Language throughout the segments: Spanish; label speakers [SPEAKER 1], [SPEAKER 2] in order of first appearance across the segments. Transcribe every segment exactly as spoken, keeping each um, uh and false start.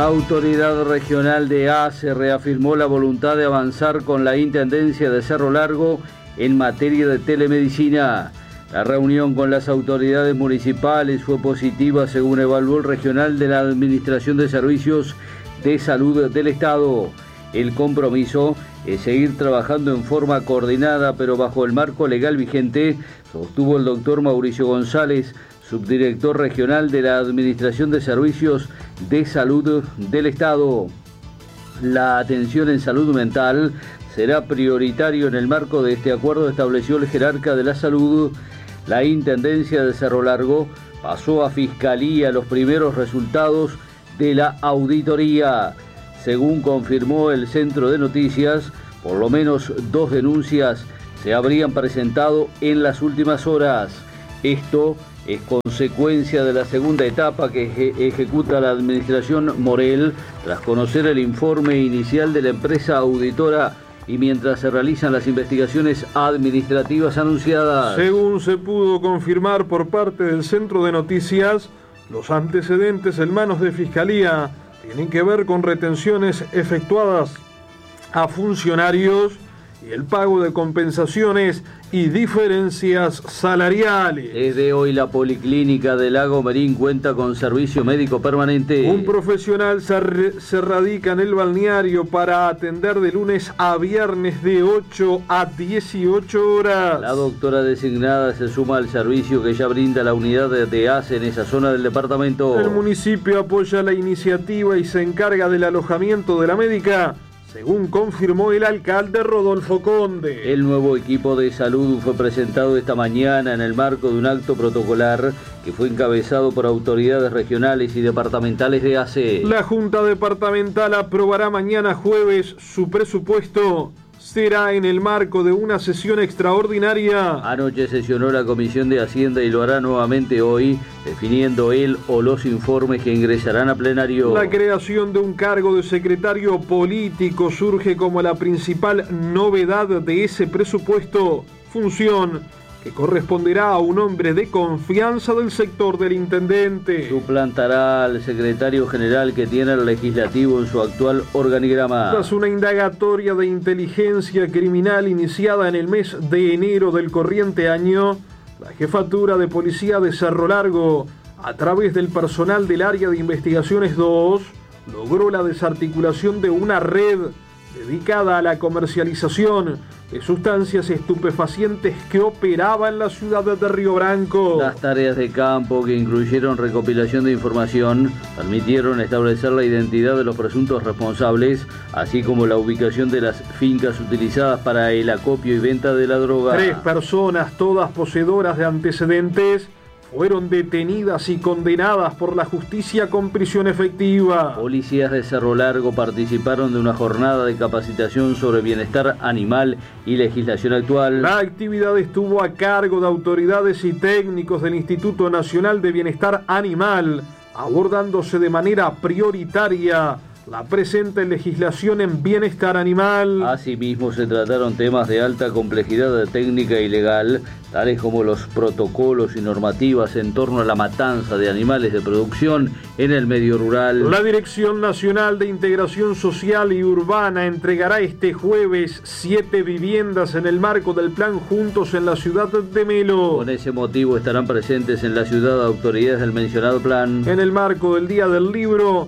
[SPEAKER 1] La autoridad regional de ACE reafirmó la voluntad de avanzar con la Intendencia de Cerro Largo en materia de telemedicina. La reunión con las autoridades municipales fue positiva, según evaluó el regional de la Administración de Servicios de Salud del Estado. El compromiso es seguir trabajando en forma coordinada, pero bajo el marco legal vigente, sostuvo el doctor Mauricio González, subdirector regional de la Administración de Servicios de Salud del Estado. La atención en salud mental será prioritario en el marco de este acuerdo, estableció el jerarca de la salud. La Intendencia de Cerro Largo pasó a Fiscalía los primeros resultados de la auditoría. Según confirmó el Centro de Noticias, por lo menos dos denuncias se habrían presentado en las últimas horas. Esto es consecuencia de la segunda etapa que eje- ejecuta la Administración Morel tras conocer el informe inicial de la empresa auditora y mientras se realizan las investigaciones administrativas anunciadas.
[SPEAKER 2] Según se pudo confirmar por parte del Centro de Noticias, los antecedentes en manos de Fiscalía tienen que ver con retenciones efectuadas a funcionarios y el pago de compensaciones y diferencias salariales.
[SPEAKER 1] Desde hoy la Policlínica de Lago Merín cuenta con servicio médico permanente.
[SPEAKER 2] Un profesional se, re- se radica en el balneario para atender de lunes a viernes de ocho a dieciocho horas.
[SPEAKER 1] La doctora designada se suma al servicio que ya brinda la unidad de, de ACE en esa zona del departamento.
[SPEAKER 2] El municipio apoya la iniciativa y se encarga del alojamiento de la médica, según confirmó el alcalde Rodolfo Conde.
[SPEAKER 1] El nuevo equipo de salud fue presentado esta mañana en el marco de un acto protocolar que fue encabezado por autoridades regionales y departamentales de ACE.
[SPEAKER 2] La Junta Departamental aprobará mañana jueves su presupuesto. Será en el marco de una sesión extraordinaria.
[SPEAKER 1] Anoche sesionó la Comisión de Hacienda y lo hará nuevamente hoy, definiendo el o los informes que ingresarán a plenario.
[SPEAKER 2] La creación de un cargo de secretario político surge como la principal novedad de ese presupuesto, función que corresponderá a un hombre de confianza del sector del intendente.
[SPEAKER 1] Suplantará al secretario general que tiene el legislativo en su actual organigrama.
[SPEAKER 2] Tras una indagatoria de inteligencia criminal iniciada en el mes de enero del corriente año, la Jefatura de Policía de Cerro Largo, a través del personal del Área de Investigaciones dos, logró la desarticulación de una red dedicada a la comercialización de sustancias estupefacientes que operaba en la ciudad de Río Branco.
[SPEAKER 1] Las tareas de campo, que incluyeron recopilación de información, permitieron establecer la identidad de los presuntos responsables, así como la ubicación de las fincas utilizadas para el acopio y venta de la droga.
[SPEAKER 2] Tres personas, todas poseedoras de antecedentes, fueron detenidas y condenadas por la justicia con prisión efectiva.
[SPEAKER 1] Policías de Cerro Largo participaron de una jornada de capacitación sobre bienestar animal y legislación actual.
[SPEAKER 2] La actividad estuvo a cargo de autoridades y técnicos del Instituto Nacional de Bienestar Animal, abordándose de manera prioritaria la presente legislación en bienestar animal.
[SPEAKER 1] Asimismo, se trataron temas de alta complejidad técnica y legal, tales como los protocolos y normativas en torno a la matanza de animales de producción en el medio rural.
[SPEAKER 2] La Dirección Nacional de Integración Social y Urbana entregará este jueves siete viviendas en el marco del plan Juntos en la ciudad de Melo.
[SPEAKER 1] Con ese motivo estarán presentes en la ciudad autoridades del mencionado plan.
[SPEAKER 2] En el marco del Día del Libro,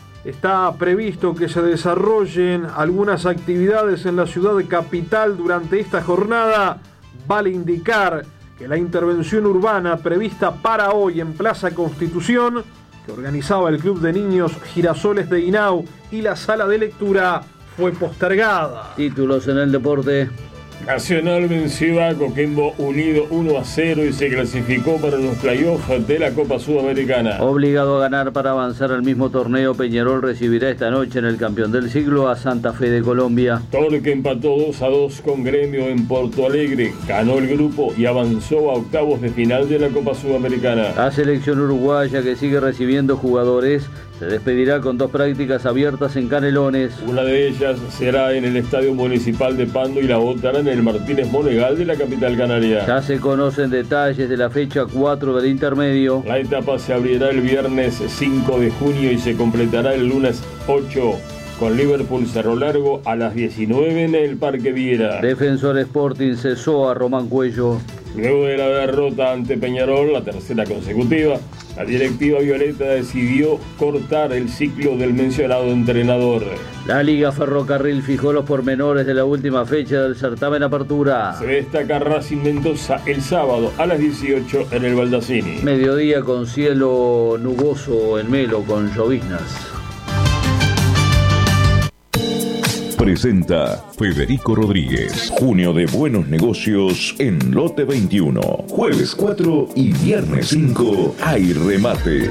[SPEAKER 2] está previsto que se desarrollen algunas actividades en la ciudad capital durante esta jornada. Vale indicar que la intervención urbana prevista para hoy en Plaza Constitución, que organizaba el Club de Niños Girasoles de Inau y la sala de lectura, fue postergada.
[SPEAKER 1] Títulos en el deporte.
[SPEAKER 3] Nacional venció a Coquimbo Unido uno a cero y se clasificó para los playoffs de la Copa Sudamericana.
[SPEAKER 1] Obligado a ganar para avanzar al mismo torneo, Peñarol recibirá esta noche en el campeón del siglo a Santa Fe de Colombia.
[SPEAKER 3] Torque empató dos a dos con Gremio en Porto Alegre, ganó el grupo y avanzó a octavos de final de la Copa Sudamericana.
[SPEAKER 1] La selección uruguaya, que sigue recibiendo jugadores, se despedirá con dos prácticas abiertas en Canelones.
[SPEAKER 3] Una de ellas será en el Estadio Municipal de Pando y la otra en el Martínez Monegal de la capital canaria.
[SPEAKER 1] Ya se conocen detalles de la fecha cuatro del intermedio.
[SPEAKER 3] La etapa se abrirá el viernes cinco de junio y se completará el lunes ocho con Liverpool Cerro Largo a las diecinueve en el Parque Viera.
[SPEAKER 1] Defensor Sporting cesó a Román Cuello.
[SPEAKER 3] Luego de la derrota ante Peñarol, la tercera consecutiva, la directiva violeta decidió cortar el ciclo del mencionado entrenador.
[SPEAKER 1] La Liga Ferrocarril fijó los pormenores de la última fecha del certamen Apertura.
[SPEAKER 3] Se destaca Racing Mendoza el sábado a las dieciocho en el Baldacini.
[SPEAKER 1] Mediodía con cielo nuboso en Melo con lloviznas.
[SPEAKER 4] Presenta Federico Rodríguez. Junio de buenos negocios en Lote veintiuno. Jueves cuatro y viernes cinco hay remate.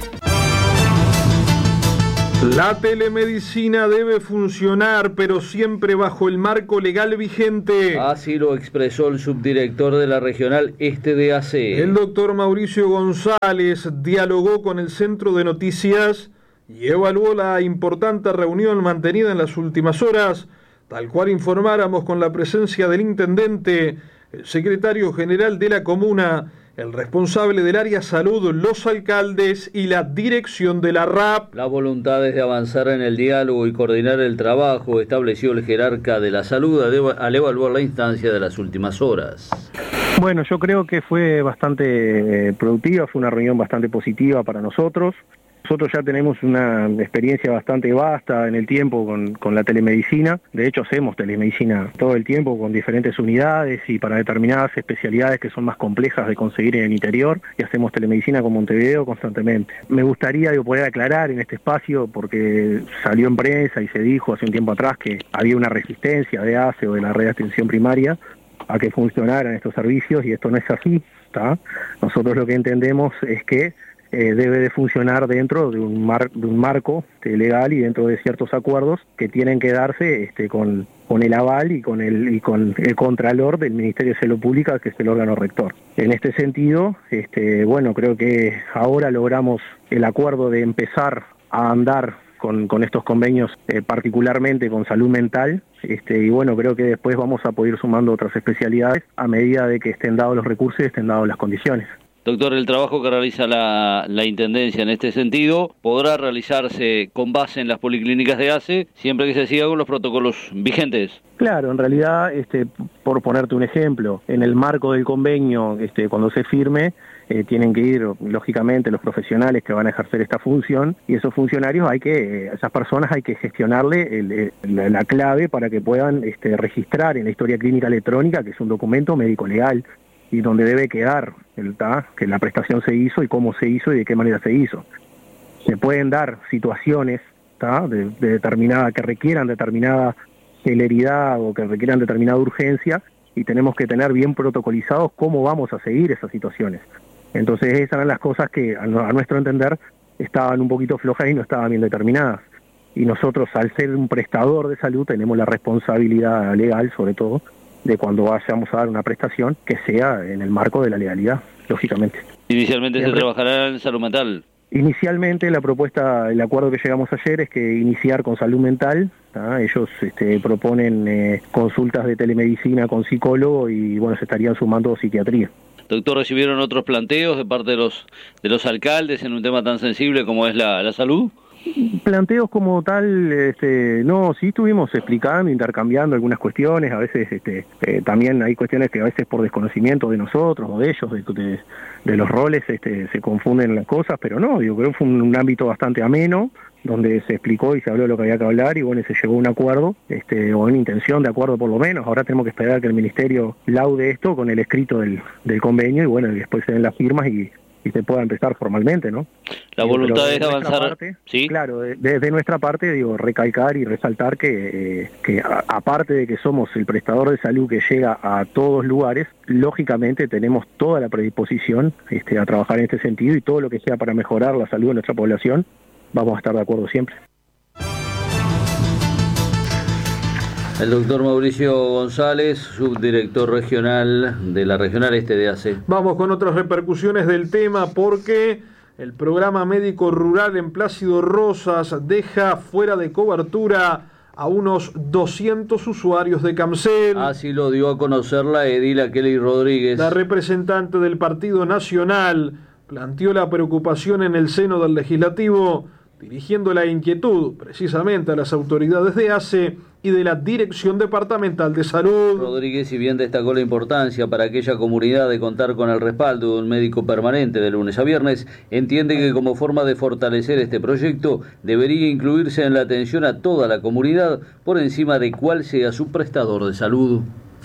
[SPEAKER 2] La telemedicina debe funcionar, pero siempre bajo el marco legal vigente.
[SPEAKER 1] Así lo expresó el subdirector de la Regional Este de A C.
[SPEAKER 2] El doctor Mauricio González dialogó con el Centro de Noticias y evaluó la importante reunión mantenida en las últimas horas, tal cual informáramos con la presencia del intendente, el secretario general de la comuna, el responsable del área salud, los alcaldes y la dirección de la R A P.
[SPEAKER 1] La voluntad es de avanzar en el diálogo y coordinar el trabajo, estableció el jerarca de la salud al evaluar la instancia de las últimas horas.
[SPEAKER 5] Bueno, yo creo que fue bastante productiva, fue una reunión bastante positiva para nosotros. Nosotros ya tenemos una experiencia bastante vasta en el tiempo con, con la telemedicina. De hecho, hacemos telemedicina todo el tiempo con diferentes unidades y para determinadas especialidades que son más complejas de conseguir en el interior. Y hacemos telemedicina con Montevideo constantemente. Me gustaría yo poder aclarar en este espacio, porque salió en prensa y se dijo hace un tiempo atrás que había una resistencia de A C E o de la red de atención primaria a que funcionaran estos servicios, y esto no es así, ¿tá? Nosotros lo que entendemos es que Eh, debe de funcionar dentro de un, mar, de un marco este, legal y dentro de ciertos acuerdos que tienen que darse este, con, con el aval y con el, y con el contralor del Ministerio de Salud Pública, que es el órgano rector. En este sentido, este, bueno, creo que ahora logramos el acuerdo de empezar a andar con, con estos convenios, eh, particularmente con salud mental, este, y bueno, creo que después vamos a poder ir sumando otras especialidades a medida de que estén dados los recursos y estén dadas las condiciones.
[SPEAKER 1] Doctor, el trabajo que realiza la, la Intendencia en este sentido podrá realizarse con base en las policlínicas de A C E, siempre que se siga con los protocolos vigentes.
[SPEAKER 5] Claro, en realidad, este, por ponerte un ejemplo, en el marco del convenio, este, cuando se firme, eh, tienen que ir, lógicamente, los profesionales que van a ejercer esta función, y esos funcionarios hay que, a esas personas hay que gestionarle el, el, la, la clave para que puedan este, registrar en la historia clínica electrónica, que es un documento médico legal, y donde debe quedar el, ¿tá? que la prestación se hizo y cómo se hizo y de qué manera se hizo. Se pueden dar situaciones ¿tá? de, de determinada que requieran determinada celeridad o que requieran determinada urgencia, y tenemos que tener bien protocolizados cómo vamos a seguir esas situaciones. Entonces esas eran las cosas que a, a nuestro entender estaban un poquito flojas y no estaban bien determinadas. Y nosotros, al ser un prestador de salud, tenemos la responsabilidad legal, sobre todo, de cuando vayamos a dar una prestación, que sea en el marco de la legalidad, lógicamente.
[SPEAKER 1] Inicialmente
[SPEAKER 5] Siempre.
[SPEAKER 1] se trabajará en salud mental.
[SPEAKER 5] Inicialmente la propuesta, el acuerdo que llegamos ayer es que iniciar con salud mental, ¿tá? Ellos este, proponen eh, consultas de telemedicina con psicólogo y bueno, se estarían sumando psiquiatría.
[SPEAKER 1] Doctor, ¿recibieron otros planteos de parte de los de los alcaldes en un tema tan sensible como es la, la salud?
[SPEAKER 5] Planteos como tal, este, no, sí estuvimos explicando, intercambiando algunas cuestiones, a veces este, eh, también hay cuestiones que a veces por desconocimiento de nosotros o de ellos, de, de, de los roles, este, se confunden las cosas, pero no, yo creo que fue un, un ámbito bastante ameno, donde se explicó y se habló de lo que había que hablar y bueno, se llegó a un acuerdo, este, o una intención de acuerdo por lo menos. Ahora tenemos que esperar que el Ministerio laude esto con el escrito del, del convenio y bueno, y después se den las firmas y y se pueda empezar formalmente, ¿no?
[SPEAKER 1] La
[SPEAKER 5] digo,
[SPEAKER 1] voluntad es de avanzar,
[SPEAKER 5] parte,
[SPEAKER 1] ¿sí?
[SPEAKER 5] Claro, desde de nuestra parte, digo, recalcar y resaltar que, eh, que a, aparte de que somos el prestador de salud que llega a todos lugares, lógicamente tenemos toda la predisposición este, a trabajar en este sentido, y todo lo que sea para mejorar la salud de nuestra población, vamos a estar de acuerdo siempre.
[SPEAKER 1] El doctor Mauricio González, subdirector regional de la Regional Este de A C E.
[SPEAKER 2] Vamos con otras repercusiones del tema, porque El programa médico rural en Plácido Rosas deja fuera de cobertura a unos doscientos usuarios de Camcel.
[SPEAKER 1] Así lo dio a conocer la edila Kelly Rodríguez.
[SPEAKER 2] La representante del Partido Nacional planteó la preocupación en el seno del Legislativo, dirigiendo la inquietud precisamente a las autoridades de A C E y de la Dirección Departamental de Salud.
[SPEAKER 1] Rodríguez, si bien destacó la importancia para aquella comunidad de contar con el respaldo de un médico permanente de lunes a viernes, entiende que como forma de fortalecer este proyecto debería incluirse en la atención a toda la comunidad por encima de cuál sea su prestador de salud.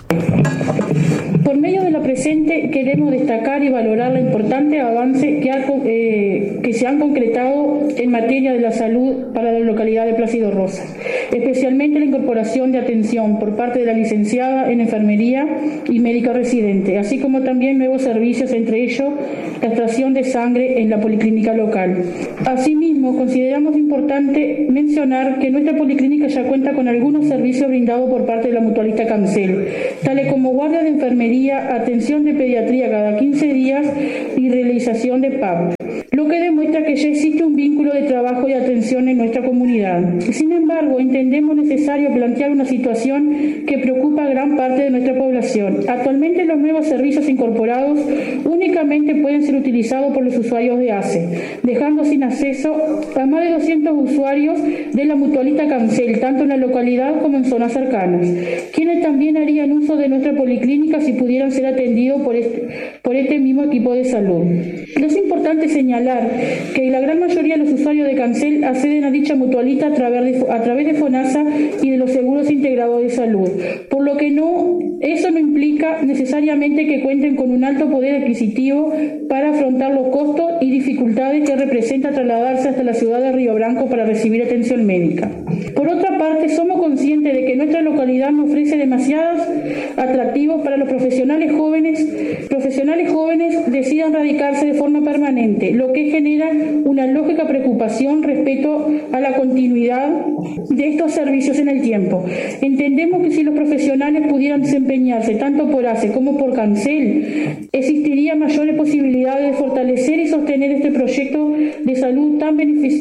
[SPEAKER 6] Por medio de la presente queremos destacar y valorar los importantes avances que, ha, eh, que se han concretado en materia de la salud para la localidad de Plácido Rosas, especialmente la incorporación de atención por parte de la licenciada en enfermería y médica residente, así como también nuevos servicios, entre ellos la extracción de sangre en la policlínica local. Asimismo, consideramos importante mencionar que nuestra policlínica ya cuenta con algunos servicios brindados por parte de la mutualista Camcel, tales como guardia de enfermería, atención de pediatría cada quince días y realización de P A P, lo que demuestra que ya existe un vínculo de trabajo y atención en nuestra comunidad. Sin embargo, entendemos necesario plantear una situación que preocupa a gran parte de nuestra población. Actualmente los nuevos servicios incorporados únicamente pueden ser utilizados por los usuarios de A C E, dejando sin acceso a más de doscientos usuarios de la mutualista Camcel, tanto en la localidad como en zonas cercanas, quienes también harían uso de nuestra policlínica si pudieran ser atendidos por este, por este mismo equipo de salud. Es importante señalar que la gran mayoría de los usuarios de Camcel acceden a dicha mutualista a través de, a través de FONASA y de los seguros integrados de salud, por lo que no, eso no implica necesariamente que cuenten con un alto poder adquisitivo para afrontar los costos y dificultades que representa trasladarse hasta la ciudad de Río Branco para recibir atención médica. Por otra parte, somos conscientes de que nuestra localidad no ofrece demasiados atractivos para los profesionales jóvenes, profesionales jóvenes decidan radicarse de forma permanente, lo que genera una lógica preocupación respecto a la continuidad de estos servicios en el tiempo. Entendemos que si los profesionales pudieran desempeñarse tanto por A C E como por Camcel, existiría mayores posibilidades de fortalecer y sostener este proyecto de salud tan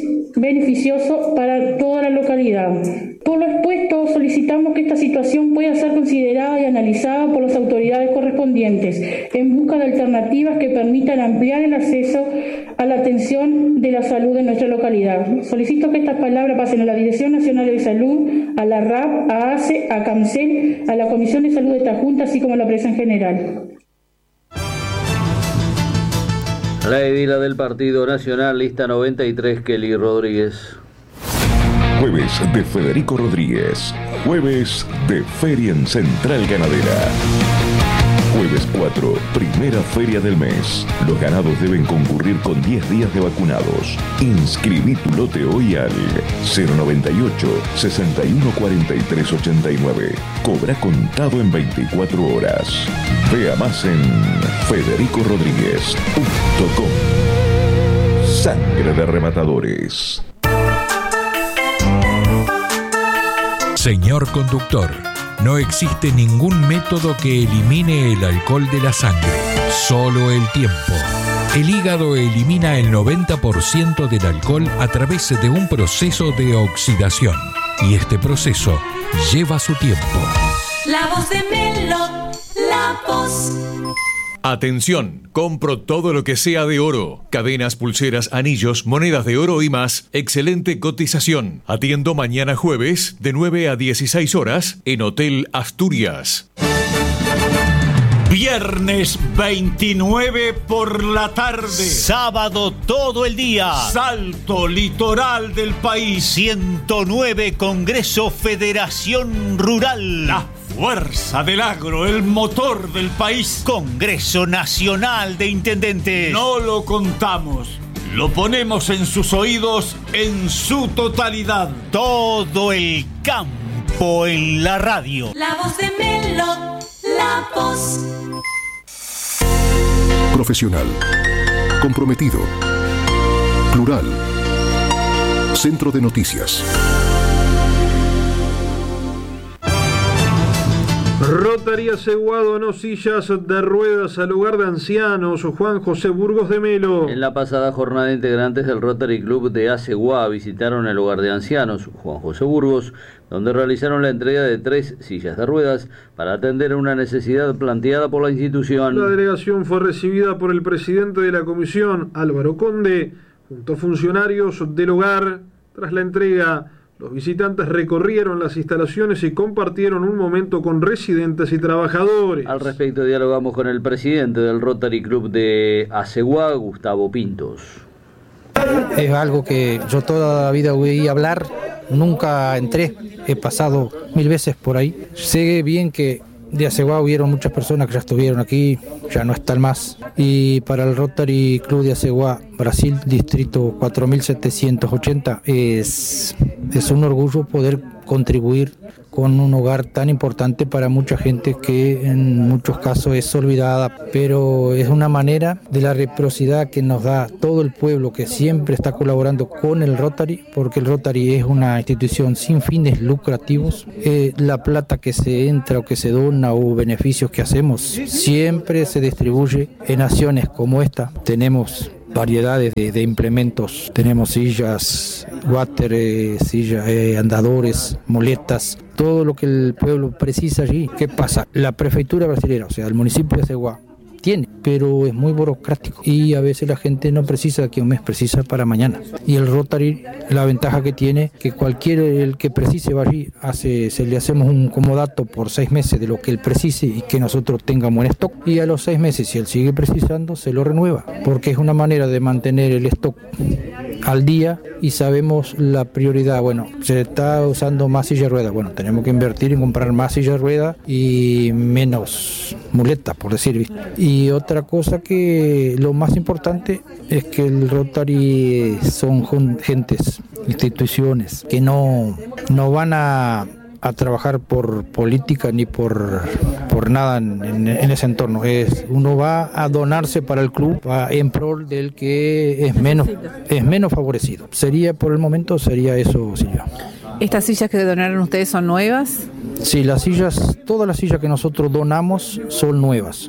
[SPEAKER 6] beneficioso para toda la localidad. Por lo expuesto, solicitamos que esta situación pueda ser considerada y analizada por las autoridades correspondientes en busca de alternativas que permitan ampliar el acceso a la atención de la salud en nuestra localidad. Solicito que estas palabras pasen a la Dirección Nacional de Salud, a la R A P, a A C E, a Camcel, a la Comisión de Salud de esta Junta, así como a la prensa en general.
[SPEAKER 1] La edila del Partido Nacional, lista noventa y tres, Kelly Rodríguez.
[SPEAKER 4] Jueves de Federico Rodríguez. Jueves de Feria en Central Ganadera. Jueves cuatro, primera feria del mes. Los ganados deben concurrir con diez días de vacunados. Inscribí tu lote hoy al cero noventa y ocho, sesenta y uno cuarenta y tres ochenta y nueve. Cobra contado en veinticuatro horas. Vea más en federico rodríguez punto com. Sangre de rematadores.
[SPEAKER 7] Señor conductor, no existe ningún método que elimine el alcohol de la sangre, solo el tiempo. El hígado elimina el noventa por ciento del alcohol a través de un proceso de oxidación, y este proceso lleva su tiempo.
[SPEAKER 8] La voz de Melo, la voz.
[SPEAKER 9] Atención, compro todo lo que sea de oro. Cadenas, pulseras, anillos, monedas de oro y más. Excelente cotización. Atiendo mañana jueves de nueve a dieciséis horas en Hotel Asturias.
[SPEAKER 10] Viernes veintinueve por la tarde.
[SPEAKER 11] Sábado todo el día.
[SPEAKER 10] Salto litoral del país.
[SPEAKER 11] ciento nueve Congreso Federación Rural.
[SPEAKER 10] La fuerza del agro, el motor del país.
[SPEAKER 11] Congreso Nacional de Intendentes.
[SPEAKER 10] No lo contamos, lo ponemos en sus oídos en su totalidad.
[SPEAKER 11] Todo el campo en la radio.
[SPEAKER 8] La voz de Melo, la voz.
[SPEAKER 12] Profesional, comprometido, plural, Centro de Noticias.
[SPEAKER 2] Rotary Aseguá donó sillas de ruedas al hogar de ancianos Juan José Burgos de Melo.
[SPEAKER 1] En la pasada jornada, integrantes del Rotary Club de Aseguá visitaron el hogar de ancianos Juan José Burgos, donde realizaron la entrega de tres sillas de ruedas para atender una necesidad planteada por la institución.
[SPEAKER 2] La delegación fue recibida por el presidente de la comisión, Álvaro Conde, junto a funcionarios del hogar. Tras la entrega, los visitantes recorrieron las instalaciones y compartieron un momento con residentes y trabajadores.
[SPEAKER 1] Al respecto, dialogamos con el presidente del Rotary Club de Aseguá, Gustavo Pintos.
[SPEAKER 13] Es algo que yo toda la vida oí hablar, nunca entré, he pasado mil veces por ahí. Sé bien que de Aseguá hubieron muchas personas que ya estuvieron aquí, ya no están más. Y para el Rotary Club de Aseguá, Brasil, distrito cuatro mil setecientos ochenta, es, es un orgullo poder contribuir con un hogar tan importante para mucha gente que en muchos casos es olvidada, pero es una manera de la reciprocidad que nos da todo el pueblo que siempre está colaborando con el Rotary, porque el Rotary es una institución sin fines lucrativos. Eh, la plata que se entra o que se dona o beneficios que hacemos siempre se distribuye en acciones como esta. Tenemos variedades de, de implementos, tenemos sillas, water, eh, sillas, eh, andadores, moletas, todo lo que el pueblo precisa allí. ¿Qué pasa? La prefectura brasilera, o sea, el municipio de Aseguá, tiene, pero es muy burocrático y a veces la gente no precisa de aquí a un mes, precisa para mañana. Y el Rotary, la ventaja que tiene, que cualquier el que precise va allí, hace, se le hacemos un comodato por seis meses de lo que él precise y que nosotros tengamos en stock, y a los seis meses, si él sigue precisando, se lo renueva, porque es una manera de mantener el stock al día y sabemos la prioridad. Bueno, se está usando más silla de ruedas, bueno, tenemos que invertir en comprar más silla de ruedas y menos muletas, por decir, ¿viste? Y otra cosa que lo más importante es que el Rotary son gentes, instituciones que no, no van a a trabajar por política ni por, por nada en, en, en ese entorno. Es, uno va a donarse para el club va en pro del que es menos, es menos favorecido. Sería, por el momento, sería eso, Silvia.
[SPEAKER 14] ¿Estas sillas que donaron ustedes son nuevas?
[SPEAKER 13] Sí, las sillas, todas las sillas que nosotros donamos son nuevas,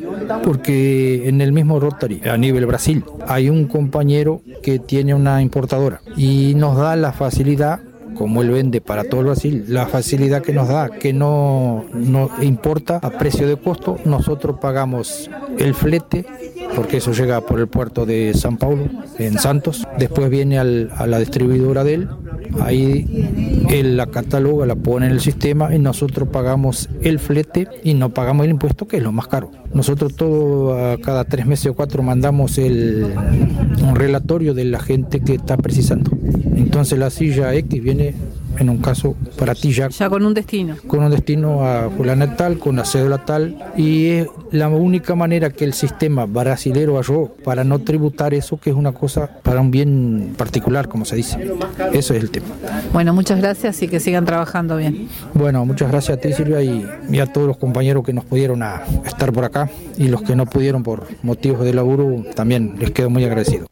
[SPEAKER 13] porque en el mismo Rotary, a nivel Brasil, hay un compañero que tiene una importadora y nos da la facilidad, como él vende para todo el Brasil, la facilidad que nos da, que no, no importa a precio de costo, nosotros pagamos el flete, porque eso llega por el puerto de San Paulo, en Santos, después viene al, a la distribuidora de él, ahí él la cataloga, la pone en el sistema y nosotros pagamos el flete y no pagamos el impuesto, que es lo más caro. Nosotros todo, a cada tres meses o cuatro mandamos el, un relatorio de la gente que está precisando. Entonces la silla X viene, en un caso, para ti ya.
[SPEAKER 14] Ya con un destino.
[SPEAKER 13] Con un destino a fulana tal, con la cédula tal, y es la única manera que el sistema brasilero halló para no tributar eso, que es una cosa para un bien particular, como se dice. Eso es el tema.
[SPEAKER 14] Bueno, muchas gracias y que sigan trabajando bien.
[SPEAKER 13] Bueno, muchas gracias a ti, Silvia, y, y a todos los compañeros que nos pudieron a estar por acá, y los que no pudieron por motivos de laburo, también les quedo muy agradecido.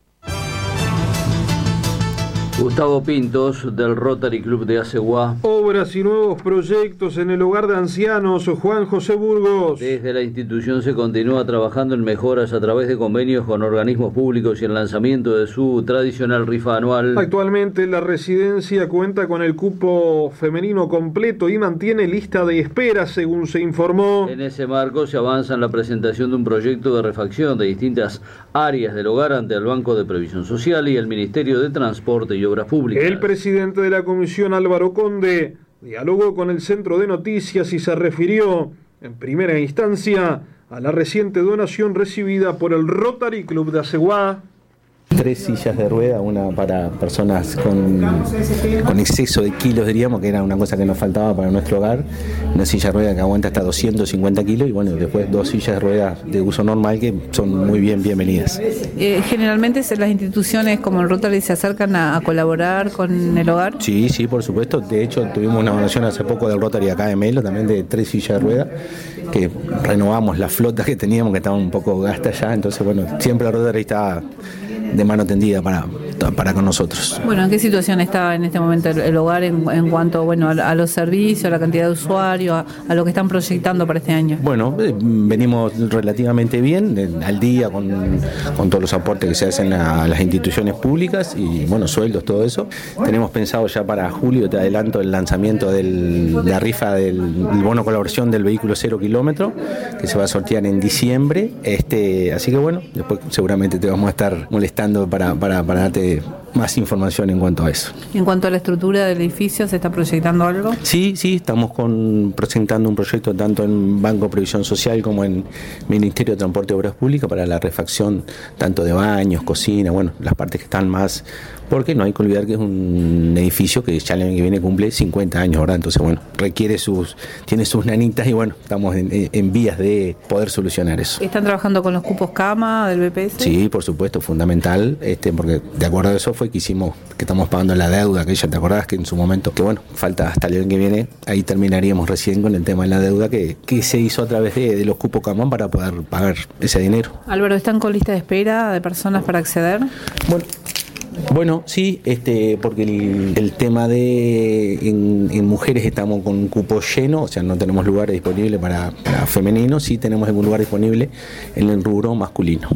[SPEAKER 1] Gustavo Pintos, del Rotary Club de Aseguá.
[SPEAKER 2] Obras y nuevos proyectos en el hogar de ancianos Juan José Burgos.
[SPEAKER 1] Desde la institución se continúa trabajando en mejoras a través de convenios con organismos públicos y el lanzamiento de su tradicional rifa anual.
[SPEAKER 2] Actualmente la residencia cuenta con el cupo femenino completo y mantiene lista de espera, según se informó.
[SPEAKER 1] En ese marco se avanza en la presentación de un proyecto de refacción de distintas áreas del hogar ante el Banco de Previsión Social y el Ministerio de Transporte y Obras Públicas.
[SPEAKER 2] El presidente de la comisión, Álvaro Conde, dialogó con el Centro de Noticias y se refirió, en primera instancia, a la reciente donación recibida por el Rotary Club de Aseguá.
[SPEAKER 15] Tres sillas de rueda, una para personas con, con exceso de kilos, diríamos, que era una cosa que nos faltaba para nuestro hogar. Una silla de rueda que aguanta hasta doscientos cincuenta kilos y bueno, después dos sillas de ruedas de uso normal que son muy bien bienvenidas.
[SPEAKER 14] Eh, generalmente las instituciones como el Rotary se acercan a, a colaborar con el hogar.
[SPEAKER 15] Sí, sí, por supuesto. De hecho, tuvimos una donación hace poco del Rotary acá de Melo, también de tres sillas de rueda, que renovamos la flota que teníamos, que estaban un poco gastas ya. Entonces, bueno, siempre el Rotary está de mano tendida para, para con nosotros.
[SPEAKER 14] Bueno, ¿en qué situación está en este momento el, el hogar en, en cuanto bueno, a, a los servicios, a la cantidad de usuarios, a, a lo que están proyectando para este año?
[SPEAKER 15] Bueno, eh, venimos relativamente bien, eh, al día con, con todos los aportes que se hacen a, a las instituciones públicas y bueno, sueldos, todo eso. Tenemos pensado ya para julio, te adelanto, el lanzamiento de la rifa del, del bono colaboración del vehículo cero kilómetro, que se va a sortear en diciembre. Este, así que bueno, después seguramente te vamos a estar molestando para, para, para darte más información en cuanto a eso.
[SPEAKER 14] En cuanto a la estructura del edificio, ¿se está proyectando algo?
[SPEAKER 15] Sí, sí, estamos con, presentando un proyecto tanto en Banco Previsión Social como en Ministerio de Transporte y Obras Públicas para la refacción tanto de baños, cocina, bueno, las partes que están más, porque no hay que olvidar que es un edificio que ya el año que viene cumple cincuenta años, ¿verdad? Entonces, bueno, requiere sus, tiene sus nanitas y bueno, estamos en, en vías de poder solucionar eso.
[SPEAKER 14] ¿Están trabajando con los cupos cama del B P S?
[SPEAKER 15] Sí, por supuesto, fundamental, este, porque de acuerdo a eso fue que hicimos, que estamos pagando la deuda, que ya te acordás que en su momento, que bueno, falta hasta el año que viene, ahí terminaríamos recién con el tema de la deuda que, que se hizo a través de, de los cupos cama para poder pagar ese dinero.
[SPEAKER 14] Álvaro, ¿están con lista de espera de personas para acceder?
[SPEAKER 15] Bueno, Bueno, sí, este, porque el, el tema de en, en mujeres estamos con un cupo lleno, o sea, no tenemos lugares disponibles para, para femeninos, sí tenemos algún lugar disponible en el rubro masculino.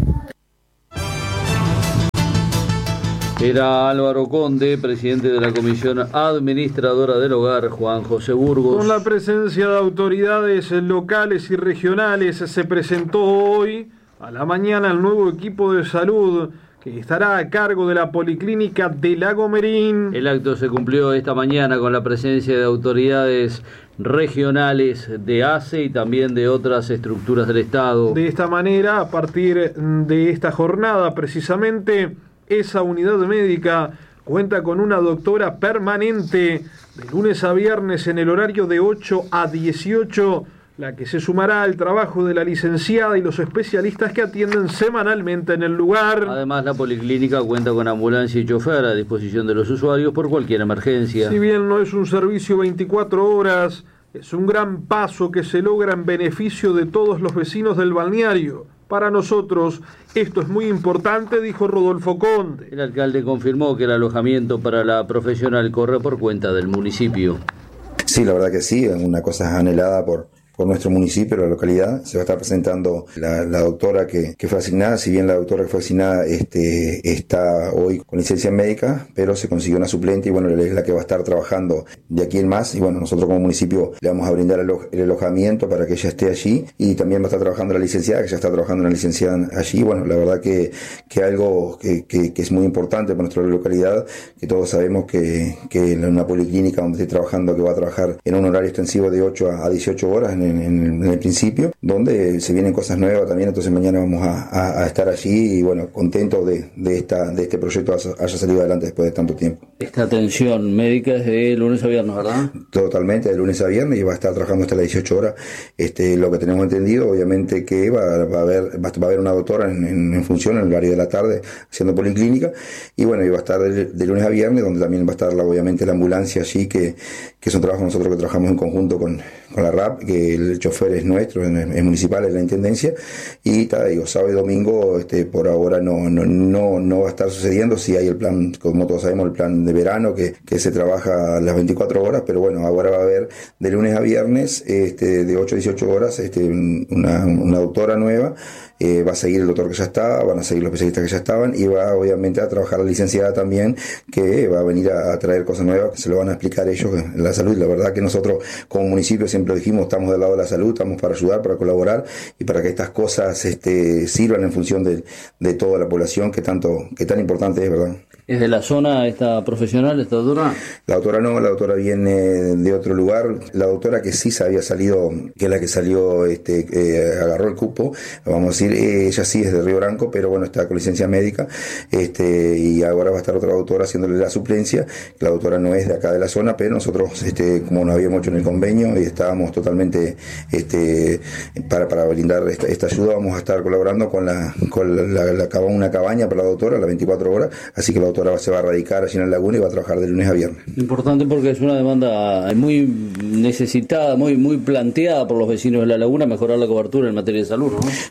[SPEAKER 1] Era Álvaro Conde, presidente de la Comisión Administradora del Hogar, Juan José Burgos.
[SPEAKER 2] Con la presencia de autoridades locales y regionales, se presentó hoy a la mañana el nuevo equipo de salud que estará a cargo de la Policlínica de Lago Merín.
[SPEAKER 1] El acto se cumplió esta mañana con la presencia de autoridades regionales de A C E y también de otras estructuras del Estado.
[SPEAKER 2] De esta manera, a partir de esta jornada, precisamente, esa unidad médica cuenta con una doctora permanente de lunes a viernes en el horario de ocho a dieciocho, la que se sumará al trabajo de la licenciada y los especialistas que atienden semanalmente en el lugar.
[SPEAKER 1] Además, la policlínica cuenta con ambulancia y chofer a disposición de los usuarios por cualquier emergencia.
[SPEAKER 2] Si bien no es un servicio veinticuatro horas, es un gran paso que se logra en beneficio de todos los vecinos del balneario. Para nosotros esto es muy importante, dijo Rodolfo Conde.
[SPEAKER 1] El alcalde confirmó que el alojamiento para la profesional corre por cuenta del municipio.
[SPEAKER 16] Sí, la verdad que sí, es una cosa anhelada por... por nuestro municipio, la localidad. Se va a estar presentando la, la doctora que, que fue asignada, si bien la doctora que fue asignada este, está hoy con licencia médica, pero se consiguió una suplente y bueno, es la que va a estar trabajando de aquí en más y bueno, nosotros como municipio le vamos a brindar el, el alojamiento para que ella esté allí y también va a estar trabajando la licenciada, que ya está trabajando una licenciada allí. Bueno, la verdad que, que algo que, que, que es muy importante para nuestra localidad, que todos sabemos que, que en una policlínica donde esté trabajando, que va a trabajar en un horario extensivo de ocho a dieciocho horas en En, en, en el principio, donde se vienen cosas nuevas también, entonces mañana vamos a, a, a estar allí y bueno, contentos de, de, esta, de este proyecto haya salido adelante después de tanto tiempo.
[SPEAKER 1] Esta atención médica es de lunes a viernes, ¿verdad?
[SPEAKER 16] Totalmente, de lunes a viernes y va a estar trabajando hasta las dieciocho horas. Este, lo que tenemos entendido, obviamente que va, va, a, haber, va a haber una doctora en, en, en función en el horario de la tarde haciendo policlínica y bueno, y va a estar de, de lunes a viernes, donde también va a estar la, obviamente la ambulancia allí, que, que es un trabajo nosotros que trabajamos en conjunto con, con la R A P, que el chofer es nuestro, es municipal, es la intendencia y ta, digo, sábado y domingo este, por ahora no, no, no, no va a estar sucediendo. Si hay el plan, como todos sabemos, el plan de verano que, que se trabaja las veinticuatro horas, pero bueno, ahora va a haber de lunes a viernes este, de ocho a dieciocho horas este, una, una doctora nueva. Eh, va a seguir el doctor que ya está, van a seguir los especialistas que ya estaban y va obviamente a trabajar la licenciada también, que va a venir a, a traer cosas nuevas que se lo van a explicar ellos en la salud. La verdad que nosotros como municipio siempre dijimos, estamos del lado de la salud, estamos para ayudar, para colaborar y para que estas cosas este, sirvan en función de, de toda la población que tanto, que tan importante es, ¿verdad?
[SPEAKER 1] ¿Es de la zona esta profesional, esta doctora?
[SPEAKER 16] La doctora no, la doctora viene de otro lugar. La doctora que sí se había salido, que es la que salió, este, eh, agarró el cupo, vamos a decir, eh, ella sí es de Río Branco, pero bueno, está con licencia médica, este, y ahora va a estar otra doctora haciéndole la suplencia. La doctora no es de acá de la zona, pero nosotros, este, como nos habíamos hecho en el convenio y estábamos totalmente, este, para, para brindar esta, esta ayuda, vamos a estar colaborando con la, con la, la, la, una cabaña para la doctora, las veinticuatro horas, así que la doctora se va a radicar allí en la laguna y va a trabajar de lunes a viernes.
[SPEAKER 1] Importante porque es una demanda muy necesitada, muy muy planteada por los vecinos de la laguna, mejorar la cobertura en materia de salud, ¿no?
[SPEAKER 16] Sí, sí, ni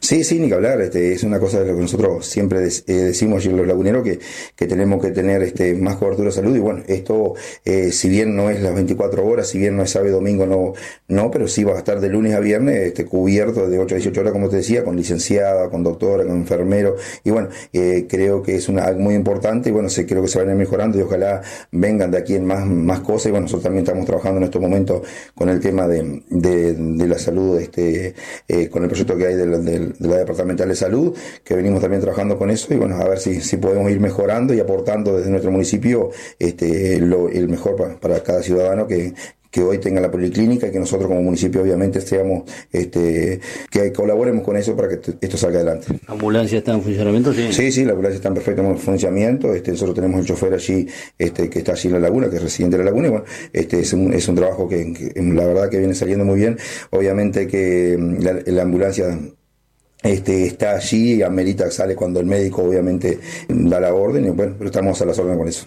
[SPEAKER 16] que hablar, este, es una cosa de lo que nosotros siempre des, eh, decimos los laguneros, que, que tenemos que tener este, más cobertura de salud, y bueno, esto eh, si bien no es las veinticuatro horas, si bien no es sábado y domingo, no, no, pero sí va a estar de lunes a viernes este, cubierto de ocho a dieciocho horas, como te decía, con licenciada, con doctora, con enfermero, y bueno, eh, creo que es una, algo muy importante, y bueno, sí, creo que se van a ir mejorando, y ojalá vengan de aquí en más, más cosas, y bueno, nosotros también estamos trabajando en estos momentos con el tema de, de, de la salud, este, eh, con el proyecto que hay de la, de, de la departamental de salud, que venimos también trabajando con eso, y bueno, a ver si, si podemos ir mejorando y aportando desde nuestro municipio este, lo, el mejor para, para cada ciudadano que, que hoy tenga la policlínica, y que nosotros como municipio obviamente seamos, este, que colaboremos con eso para que t- esto salga adelante.
[SPEAKER 1] ¿La ambulancia está en funcionamiento? Sí,
[SPEAKER 16] sí, sí, la ambulancia está en perfecto funcionamiento. Este, nosotros tenemos el chofer allí, este, que está allí en la laguna, que es residente de la laguna, y bueno, este es un, es un trabajo que, que la verdad que viene saliendo muy bien. Obviamente que la, la ambulancia Este, está allí y amerita que sale cuando el médico obviamente da la orden, y bueno, pero estamos a las órdenes con eso.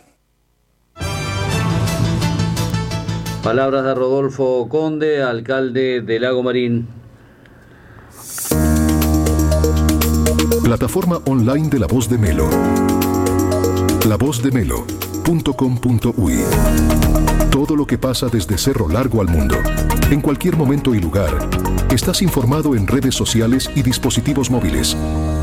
[SPEAKER 1] Palabras de Rodolfo Conde, alcalde de Lago Marín.
[SPEAKER 12] Plataforma online de La Voz de Melo. la voz de melo punto com punto u i. Todo lo que pasa desde Cerro Largo al mundo. En cualquier momento y lugar. Estás informado en redes sociales y dispositivos móviles.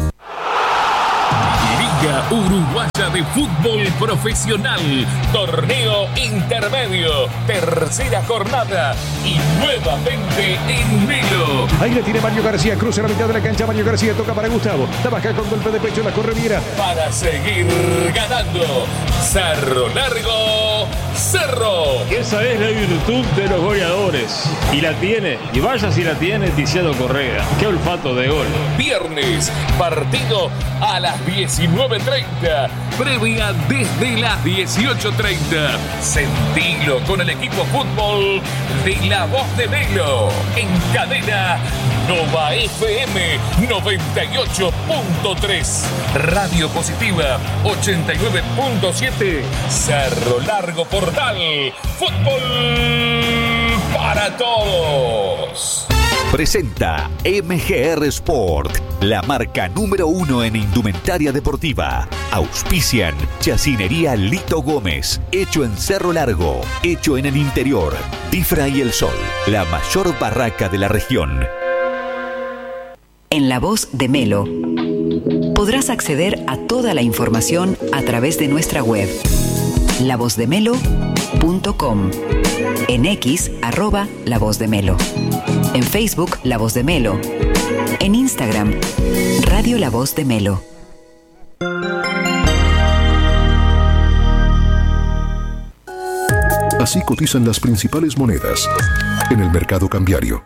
[SPEAKER 17] Liga Uruguaya de Fútbol Profesional, torneo intermedio, tercera jornada y nuevamente en Melo.
[SPEAKER 2] Ahí le tiene Mario García, cruza la mitad de la cancha, Mario García toca para Gustavo, Tabaca con golpe de pecho, la corre Viera.
[SPEAKER 17] Para seguir ganando, Cerro Largo, Cerro.
[SPEAKER 3] Esa es la virtud de los goleadores, y la tiene, y vaya si la tiene Tiziano Correa. Qué olfato de gol.
[SPEAKER 17] Viernes, partido a las diecinueve treinta, previa desde las dieciocho treinta. Sentilo con el equipo fútbol de La Voz de Melo, en cadena Nova F M noventa y ocho punto tres, Radio Positiva ochenta y nueve punto siete, Cerro Largo Portal, fútbol para todos.
[SPEAKER 18] Presenta M G R Sport, la marca número uno en indumentaria deportiva. Auspician Chacinería Lito Gómez, hecho en Cerro Largo, hecho en el interior. Difra y El Sol, la mayor barraca de la región.
[SPEAKER 19] En La Voz de Melo podrás acceder a toda la información a través de nuestra web, la voz de melo punto com, en X, arroba La Voz de Melo, en Facebook, La Voz de Melo, en Instagram, Radio La Voz de Melo.
[SPEAKER 12] Así cotizan las principales monedas en el mercado cambiario.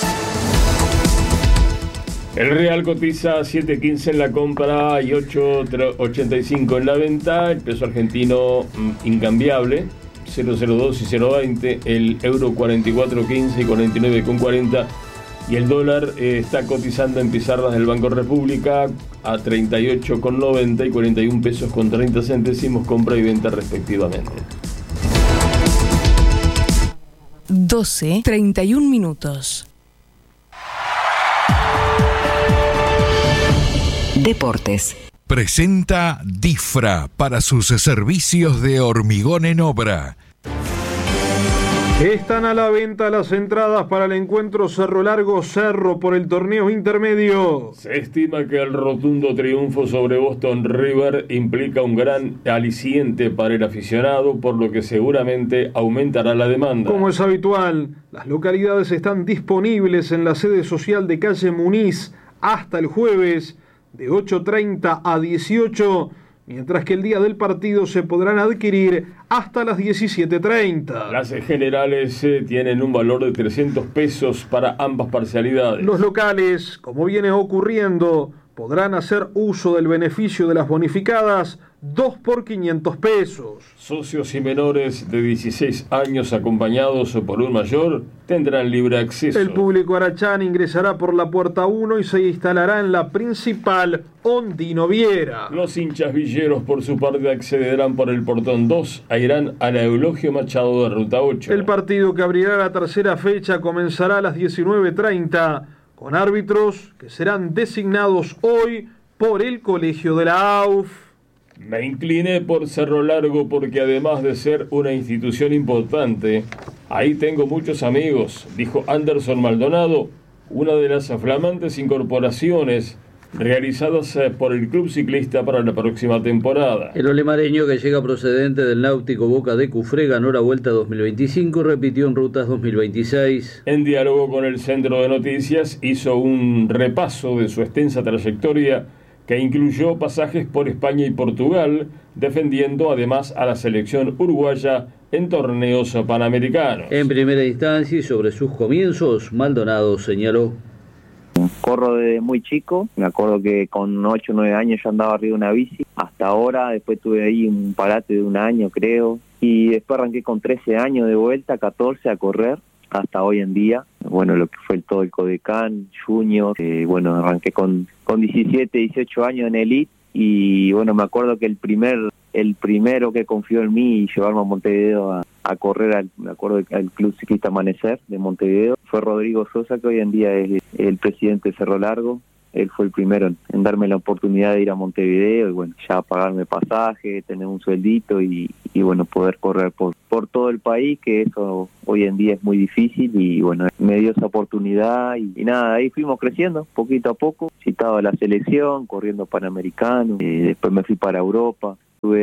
[SPEAKER 3] El real cotiza siete quince en la compra y ocho ochenta y cinco en la venta. El peso argentino incambiable, cero cero dos y cero veinte. El euro cuarenta y cuatro quince y cuarenta y nueve cuarenta. Y el dólar eh, está cotizando en pizarras del Banco República a treinta y ocho noventa y cuarenta y un pesos con treinta centésimos, compra y venta respectivamente.
[SPEAKER 20] doce treinta y un minutos.
[SPEAKER 19] Deportes.
[SPEAKER 7] Presenta Difra para sus servicios de hormigón en obra.
[SPEAKER 2] Están a la venta las entradas para el encuentro Cerro Largo Cerro por el torneo intermedio.
[SPEAKER 3] Se estima que el rotundo triunfo sobre Boston River implica un gran aliciente para el aficionado, por lo que seguramente aumentará la demanda.
[SPEAKER 2] Como es habitual, las localidades están disponibles en la sede social de calle Muniz hasta el jueves de ocho treinta a dieciocho, mientras que el día del partido se podrán adquirir hasta las diecisiete treinta.
[SPEAKER 3] Las generales eh, tienen un valor de trescientos pesos para ambas parcialidades.
[SPEAKER 2] Los locales, como viene ocurriendo, podrán hacer uso del beneficio de las bonificadas dos por quinientos pesos.
[SPEAKER 3] Socios y menores de dieciséis años acompañados o por un mayor tendrán libre acceso.
[SPEAKER 2] El público arachán ingresará por la puerta uno y se instalará en la principal Ondino Viera.
[SPEAKER 3] Los hinchas villeros por su parte accederán por el portón dos e irán a la Eulogio Machado de Ruta ocho.
[SPEAKER 2] El partido que abrirá la tercera fecha comenzará a las diecinueve treinta con árbitros que serán designados hoy por el colegio de la A U F.
[SPEAKER 3] Me incliné por Cerro Largo porque además de ser una institución importante, ahí tengo muchos amigos, dijo Anderson Maldonado, una de las flamantes incorporaciones realizadas por el club ciclista para la próxima temporada.
[SPEAKER 1] El olemareño, que llega procedente del Náutico Boca de Cufré, ganó la Vuelta dos mil veinticinco y repitió en Rutas dos mil veintiséis.
[SPEAKER 3] En diálogo con el Centro de Noticias, hizo un repaso de su extensa trayectoria que incluyó pasajes por España y Portugal, defendiendo además a la selección uruguaya en torneos panamericanos.
[SPEAKER 1] En primera instancia y sobre sus comienzos, Maldonado señaló:
[SPEAKER 21] corro desde muy chico, me acuerdo que con ocho o nueve años ya andaba arriba de una bici, hasta ahora, después tuve ahí un parate de un año creo, y después arranqué con trece años de vuelta, catorce a correr, hasta hoy en día, bueno, lo que fue el, todo el Codecán, Junior, eh, bueno, arranqué con, con diecisiete, dieciocho años en Elite, y bueno, me acuerdo que el primer el primero que confió en mí y llevarme a Montevideo a, a correr, al, me acuerdo al Club Ciclista Amanecer de Montevideo, fue Rodrigo Sosa, que hoy en día es el presidente de Cerro Largo. Él fue el primero en, en darme la oportunidad de ir a Montevideo y bueno, ya pagarme pasaje, tener un sueldito y, y bueno, poder correr por, por todo el país, que eso hoy en día es muy difícil, y bueno, me dio esa oportunidad y, y nada, ahí fuimos creciendo poquito a poco, citado a la selección, corriendo Panamericano, eh, después me fui para Europa,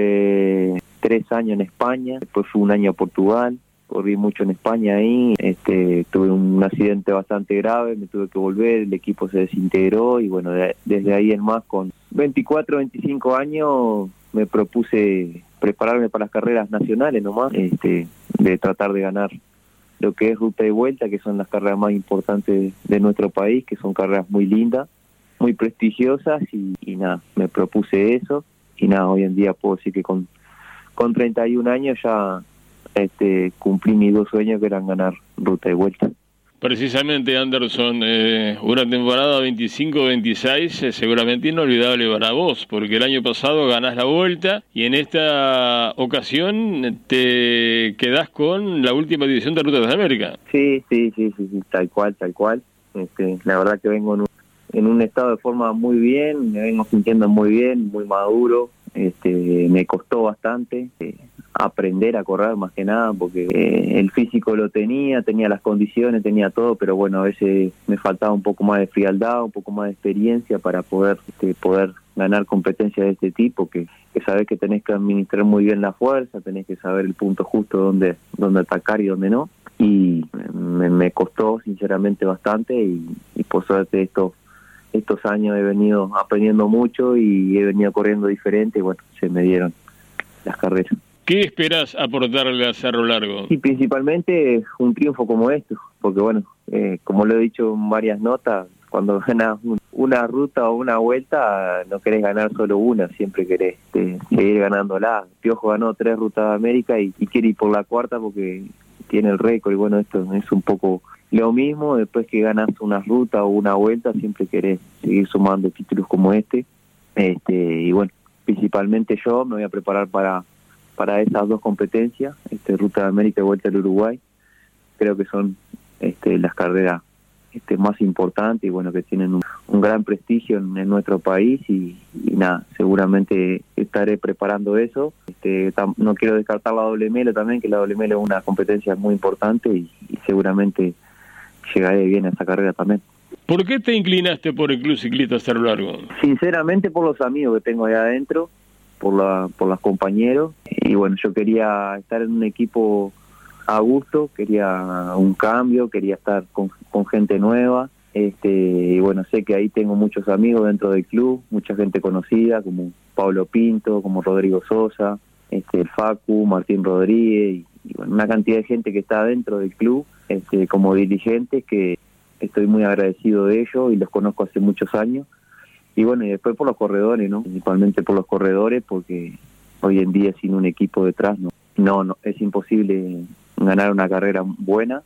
[SPEAKER 21] tuve tres años en España, después fui un año a Portugal, corrí mucho en España ahí, este, tuve un accidente bastante grave, me tuve que volver, el equipo se desintegró y bueno, de, desde ahí en más, con veinticuatro, veinticinco años, me propuse prepararme para las carreras nacionales nomás, este, de tratar de ganar lo que es ruta y vuelta, que son las carreras más importantes de nuestro país, que son carreras muy lindas, muy prestigiosas y, y nada, me propuse eso y nada, hoy en día puedo decir que con, con treinta y un años ya este, cumplí mis dos sueños, que eran ganar ruta y vuelta.
[SPEAKER 3] Precisamente, Anderson, eh, una temporada veinticinco veintiséis eh, seguramente inolvidable para vos, porque el año pasado ganás la Vuelta y en esta ocasión te quedás con la última edición de Rutas de América.
[SPEAKER 21] Sí, sí, sí, sí, sí, tal cual, tal cual. Este, la verdad que vengo en un, en un estado de forma muy bien, me vengo sintiendo muy bien, muy maduro. Este, me costó bastante eh, aprender a correr más que nada, porque eh, el físico lo tenía, tenía las condiciones, tenía todo, pero bueno, a veces me faltaba un poco más de frialdad, un poco más de experiencia para poder este, poder ganar competencias de este tipo, que, que sabés que tenés que administrar muy bien la fuerza, tenés que saber el punto justo donde, donde atacar y donde no, y me, me costó sinceramente bastante, y, y por suerte estos estos años he venido aprendiendo mucho y he venido corriendo diferente y bueno, se me dieron las carreras.
[SPEAKER 3] ¿Qué esperas aportarle a Cerro Largo?
[SPEAKER 21] Y principalmente un triunfo como este, porque bueno, eh, como lo he dicho en varias notas, cuando ganas un, una ruta o una vuelta, no querés ganar solo una, siempre querés este, seguir ganándola. Piojo ganó tres rutas de América y, y quiere ir por la cuarta porque tiene el récord, y bueno, esto es un poco lo mismo. Después que ganas una ruta o una vuelta, siempre querés seguir sumando títulos como este. Este y bueno, principalmente yo me voy a preparar para para esas dos competencias, este Ruta de América y Vuelta al Uruguay. Creo que son este las carreras este más importantes y bueno, que tienen un, un gran prestigio en, en nuestro país y, y nada, seguramente estaré preparando eso. Este tam, no quiero descartar la doble melo también, que la doble melo es una competencia muy importante y, y seguramente llegaré bien a esa carrera también.
[SPEAKER 3] ¿Por qué te inclinaste por el Club Ciclista Cerro Largo?
[SPEAKER 21] Sinceramente por los amigos que tengo ahí adentro, por la por los compañeros, y bueno, yo quería estar en un equipo a gusto, quería un cambio, quería estar con, con gente nueva, este y bueno, sé que ahí tengo muchos amigos dentro del club, mucha gente conocida como Pablo Pinto, como Rodrigo Sosa, este el Facu, Martín Rodríguez y, y bueno, una cantidad de gente que está dentro del club, este como dirigentes, que estoy muy agradecido de ellos y los conozco hace muchos años. Y bueno, y después por los corredores, ¿no? Principalmente por los corredores, porque hoy en día sin un equipo detrás no, no, no es imposible ganar una carrera buena.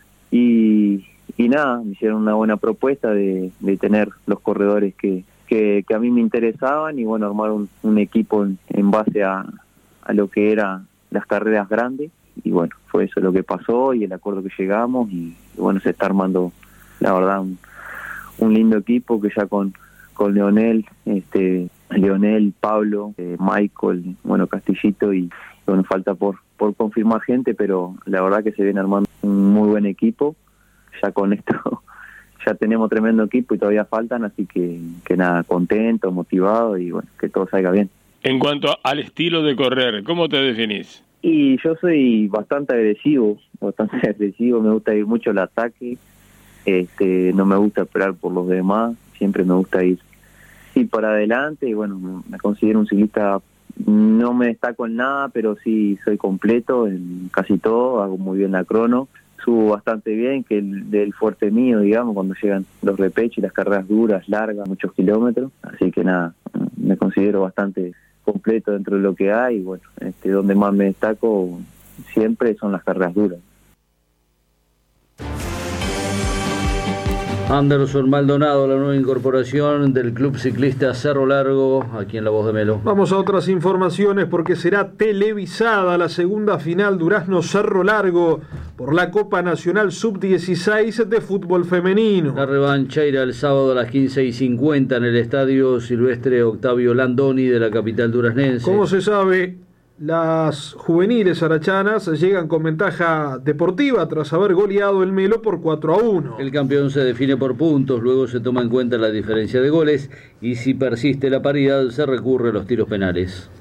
[SPEAKER 21] Y, y nada, me hicieron una buena propuesta de, de tener los corredores que, que, que a mí me interesaban y bueno, armar un, un equipo en, en base a, a lo que eran las carreras grandes. Y bueno, fue eso lo que pasó y el acuerdo que llegamos y, y bueno, se está armando, la verdad, un, un lindo equipo que ya con, con Leonel, este, Leonel, Pablo, eh, Michael, bueno, Castillito y bueno, falta por, por confirmar gente, pero la verdad que se viene armando un muy buen equipo. Ya con esto ya tenemos tremendo equipo y todavía faltan, así que, que nada, contento, motivado y bueno, que todo salga bien.
[SPEAKER 3] En cuanto al estilo de correr, ¿cómo te definís?
[SPEAKER 21] Y yo soy bastante agresivo, bastante agresivo, me gusta ir mucho al ataque, este, no me gusta esperar por los demás, siempre me gusta ir, ir para adelante y bueno, me considero un ciclista, no me destaco en nada, pero sí soy completo en casi todo, hago muy bien la crono, subo bastante bien, que el del fuerte mío, digamos, cuando llegan los repechos y las carreras duras, largas, muchos kilómetros, así que nada, me considero bastante completo dentro de lo que hay, y bueno, este, donde más me destaco siempre son las carreras duras.
[SPEAKER 1] Anderson Maldonado, la nueva incorporación del Club Ciclista Cerro Largo, aquí en La Voz de Melo.
[SPEAKER 2] Vamos a otras informaciones porque será televisada la segunda final Durazno Cerro Largo por la Copa Nacional sub dieciséis de fútbol femenino.
[SPEAKER 1] La revancha irá el sábado a las quince y cincuenta en el Estadio Silvestre Octavio Landoni de la capital duraznense.
[SPEAKER 2] Como se sabe, las juveniles arachanas llegan con ventaja deportiva tras haber goleado el Melo por cuatro a uno.
[SPEAKER 1] El campeón se define por puntos, luego se toma en cuenta la diferencia de goles y si persiste la paridad se recurre a los tiros penales.